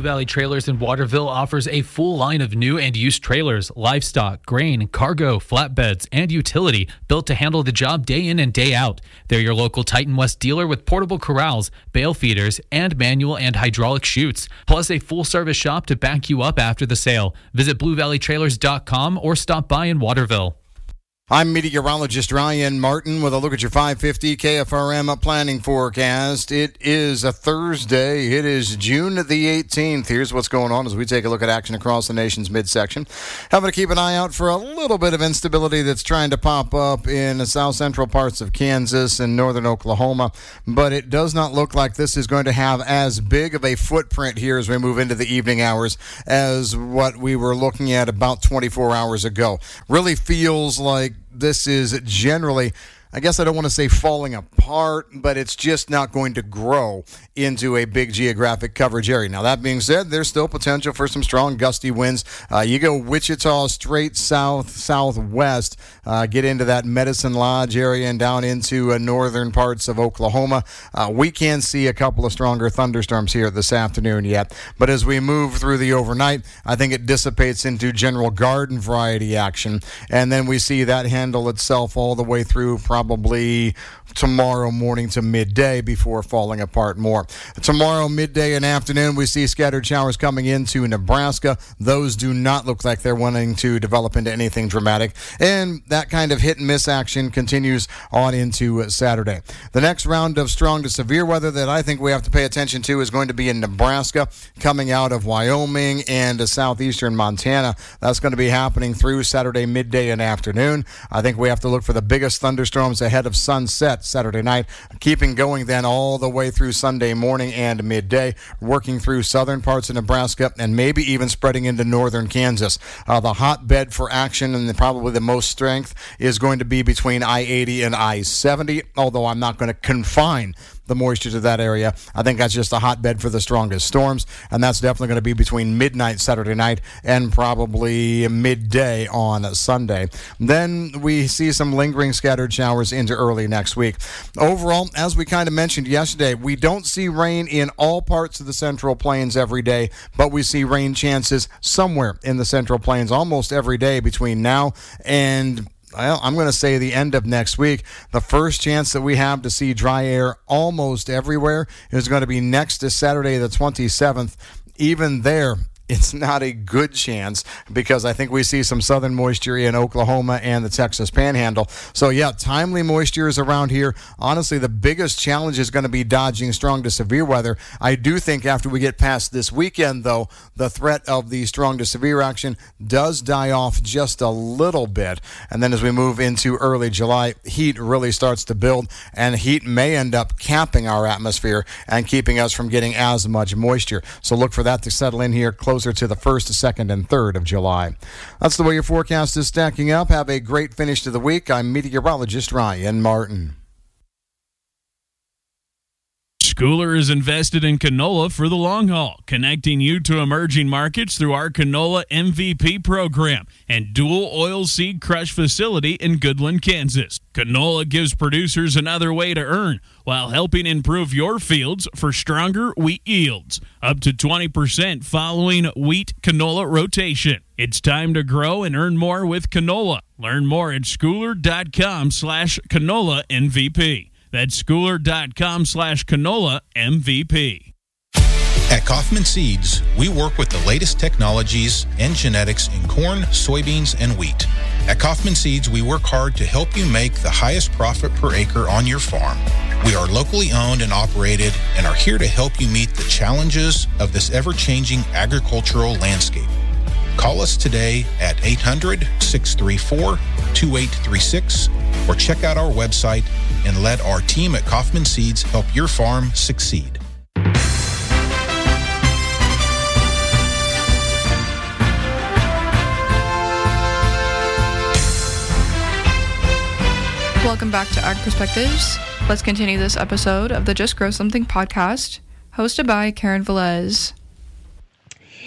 Valley Trailers in Waterville offers a full line of new and used trailers, livestock, grain, cargo, flatbeds, and utility built to handle the job day in and day out. They're your local Titan West dealer with portable corrals, bale feeders, and manual and hydraulic chutes, plus a full-service shop to back you up after the sale. Visit BlueValleyTrailers.com or stop by in Waterville. I'm meteorologist Ryan Martin with a look at your 550 KFRM planning forecast. It is a Thursday. It is June the 18th. Here's what's going on as we take a look at action across the nation's midsection. Having to keep an eye out for a little bit of instability that's trying to pop up in the south central parts of Kansas and northern Oklahoma, but it does not look like this is going to have as big of a footprint here as we move into the evening hours as what we were looking at about 24 hours ago. Really feels like this is generally, I guess I don't want to say falling apart, but it's just not going to grow into a big geographic coverage area. Now, that being said, there's still potential for some strong gusty winds. You go Wichita straight south, southwest, get into that Medicine Lodge area and down into northern parts of Oklahoma. We can see a couple of stronger thunderstorms here this afternoon yet. But as we move through the overnight, I think it dissipates into general garden variety action. And then we see that handle itself all the way through probably tomorrow morning to midday before falling apart more. Tomorrow, midday and afternoon, we see scattered showers coming into Nebraska. Those do not look like they're wanting to develop into anything dramatic. And that kind of hit and miss action continues on into Saturday. The next round of strong to severe weather that I think we have to pay attention to is going to be in Nebraska, coming out of Wyoming and southeastern Montana. That's going to be happening through Saturday midday and afternoon. I think we have to look for the biggest thunderstorms ahead of sunset Saturday night, keeping going then all the way through Sunday morning and midday, working through southern parts of Nebraska and maybe even spreading into northern Kansas. The hotbed for action and probably the most strength is going to be between I-80 and I-70, although I'm not going to confine the moisture to that area. I think that's just a hotbed for the strongest storms, and that's definitely going to be between midnight Saturday night and probably midday on Sunday. Then we see some lingering scattered showers into early next week. Overall, as we kind of mentioned yesterday, we don't see rain in all parts of the Central Plains every day, but we see rain chances somewhere in the Central Plains almost every day between now and I'm going to say the end of next week. The first chance that we have to see dry air almost everywhere is going to be next to Saturday the 27th. Even there, it's not a good chance because I think we see some southern moisture in Oklahoma and the Texas Panhandle. So, yeah, timely moisture is around here. Honestly, the biggest challenge is going to be dodging strong to severe weather. I do think after we get past this weekend, though, the threat of the strong to severe action does die off just a little bit. And then as we move into early July, heat really starts to build, and heat may end up capping our atmosphere and keeping us from getting as much moisture. So look for that to settle in here closer to the 1st, 2nd, and 3rd of July. That's the way your forecast is stacking up. Have a great finish to the week. I'm meteorologist Ryan Martin. Schooler is invested in canola for the long haul, connecting you to emerging markets through our Canola MVP program and dual oil seed crush facility in Goodland, Kansas. Canola gives producers another way to earn while helping improve your fields for stronger wheat yields, up to 20% following wheat canola rotation. It's time to grow and earn more with canola. Learn more at schooler.com/canola MVP. That's schooler.com/canola MVP. At Kaufman Seeds, we work with the latest technologies and genetics in corn, soybeans, and wheat. At Kaufman Seeds, we work hard to help you make the highest profit per acre on your farm. We are locally owned and operated and are here to help you meet the challenges of this ever-changing agricultural landscape. Call us today at 800-634-2836 or check out our website and let our team at Kaufman Seeds help your farm succeed. Welcome back to Ag Perspectives. Let's continue this episode of the Just Grow Something podcast, hosted by Karen Velez.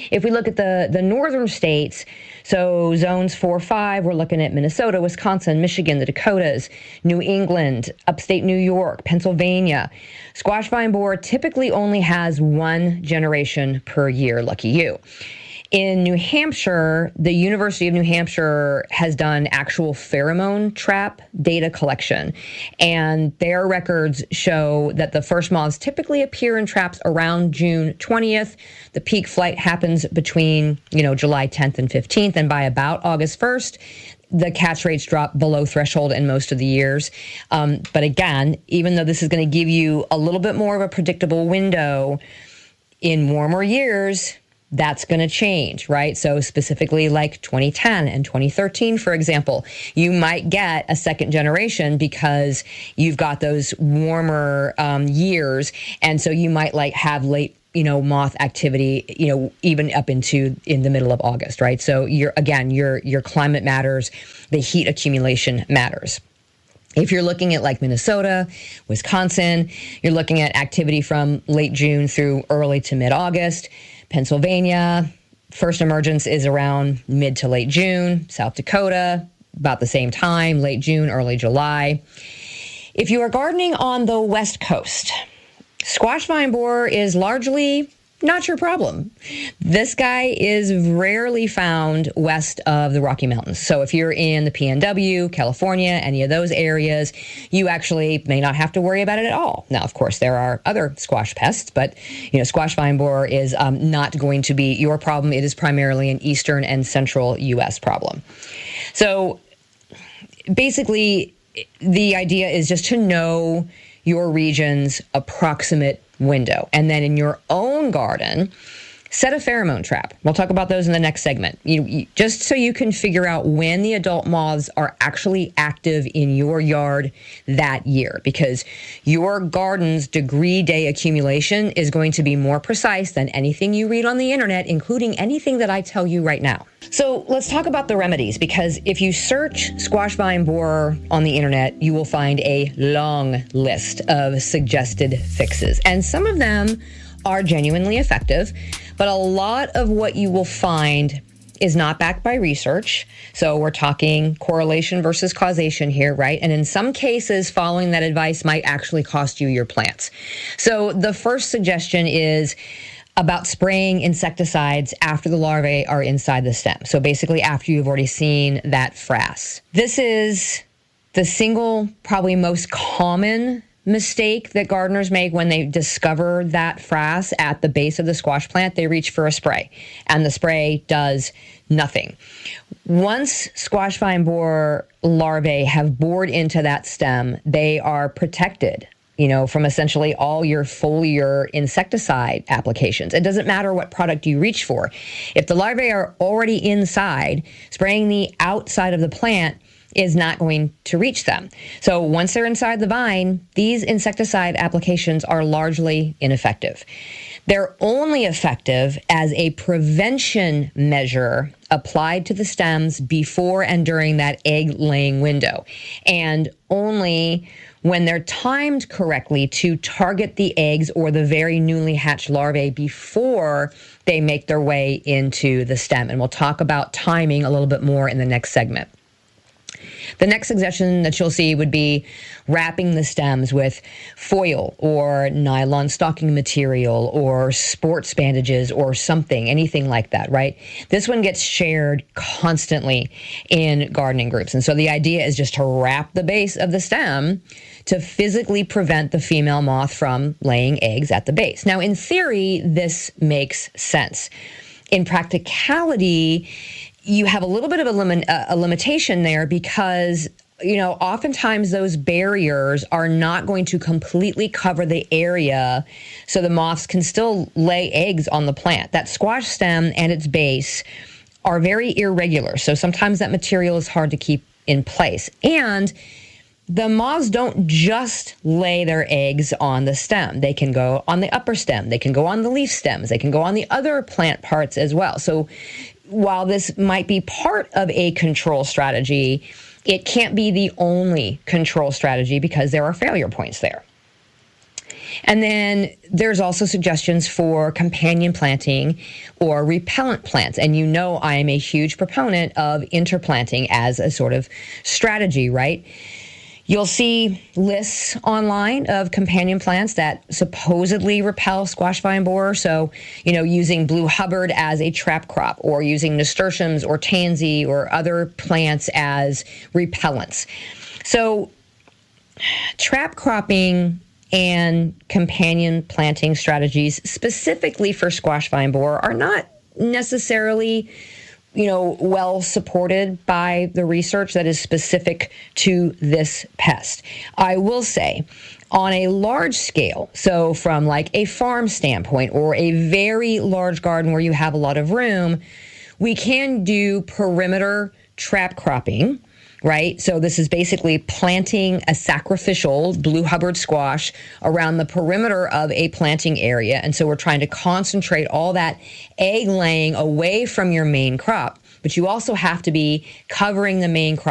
If we look at the northern states, so zones 4-5, we're looking at Minnesota, Wisconsin, Michigan, the Dakotas, New England, upstate New York, Pennsylvania. Squash vine borer typically only has one generation per year. Lucky you. In New Hampshire, the University of New Hampshire has done actual pheromone trap data collection, and their records show that the first moths typically appear in traps around June 20th. The peak flight happens between, July 10th and 15th, and by about August 1st, the catch rates drop below threshold in most of the years. But again, even though this is going to give you a little bit more of a predictable window, in warmer years, that's going to change, right? So specifically like 2010 and 2013, for example, you might get a second generation because you've got those warmer years. And so you might have late, moth activity, even up in the middle of August, right? So your climate matters, the heat accumulation matters. If you're looking at like Minnesota, Wisconsin, you're looking at activity from late June through early to mid-August. Pennsylvania, first emergence is around mid to late June. South Dakota, about the same time, late June, early July. If you are gardening on the West Coast, squash vine borer is largely not your problem. This guy is rarely found west of the Rocky Mountains. So if you're in the PNW, California, any of those areas, you actually may not have to worry about it at all. Now, of course, there are other squash pests, but squash vine borer is not going to be your problem. It is primarily an eastern and central U.S. problem. So basically, the idea is just to know your region's approximate window. And then in your own garden, set a pheromone trap. We'll talk about those in the next segment. Just so you can figure out when the adult moths are actually active in your yard that year, because your garden's degree day accumulation is going to be more precise than anything you read on the internet, including anything that I tell you right now. So let's talk about the remedies, because if you search squash vine borer on the internet, you will find a long list of suggested fixes. And some of them are genuinely effective, but a lot of what you will find is not backed by research. So we're talking correlation versus causation here, right? And in some cases, following that advice might actually cost you your plants. So the first suggestion is about spraying insecticides after the larvae are inside the stem. So basically after you've already seen that frass. This is the single, probably most common mistake that gardeners make when they discover that frass at the base of the squash plant. They reach for a spray, and the spray does nothing. Once squash vine borer larvae have bored into that stem, they are protected, from essentially all your foliar insecticide applications. It doesn't matter what product you reach for. If the larvae are already inside, spraying the outside of the plant is not going to reach them. So once they're inside the vine, these insecticide applications are largely ineffective. They're only effective as a prevention measure applied to the stems before and during that egg-laying window, and only when they're timed correctly to target the eggs or the very newly hatched larvae before they make their way into the stem. And we'll talk about timing a little bit more in the next segment. The next suggestion that you'll see would be wrapping the stems with foil or nylon stocking material or sports bandages or something, anything like that, right? This one gets shared constantly in gardening groups. And so the idea is just to wrap the base of the stem to physically prevent the female moth from laying eggs at the base. Now, in theory, this makes sense. In practicality, you have a little bit of a limitation there because, oftentimes those barriers are not going to completely cover the area so the moths can still lay eggs on the plant. That squash stem and its base are very irregular, so sometimes that material is hard to keep in place. And the moths don't just lay their eggs on the stem. They can go on the upper stem. They can go on the leaf stems. They can go on the other plant parts as well. So while this might be part of a control strategy, it can't be the only control strategy because there are failure points there. And then there's also suggestions for companion planting or repellent plants. And you know I am a huge proponent of interplanting as a sort of strategy, right? You'll see lists online of companion plants that supposedly repel squash vine borer. So, using Blue Hubbard as a trap crop, or using nasturtiums or tansy or other plants as repellents. So, trap cropping and companion planting strategies specifically for squash vine borer are not necessarily well supported by the research that is specific to this pest. I will say, on a large scale, so from like a farm standpoint or a very large garden where you have a lot of room, we can do perimeter trap cropping, right? So this is basically planting a sacrificial Blue Hubbard squash around the perimeter of a planting area. And so we're trying to concentrate all that egg laying away from your main crop. But you also have to be covering the main crop